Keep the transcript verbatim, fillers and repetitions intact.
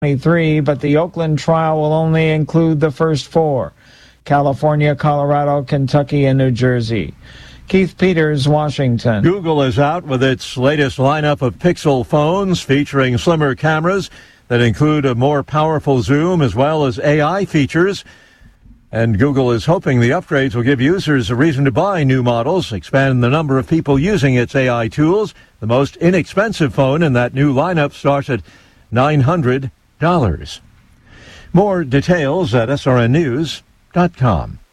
twenty-three, but the Oakland trial will only include the first four: California, Colorado, Kentucky, and New Jersey. Keith Peters, Washington. Google is out with its latest lineup of Pixel phones featuring slimmer cameras that include a more powerful zoom as well as A I features. And Google is hoping the upgrades will give users a reason to buy new models, expand the number of people using its A I tools. The most inexpensive phone in that new lineup starts at nine hundred dollars. More details at S R N news dot com.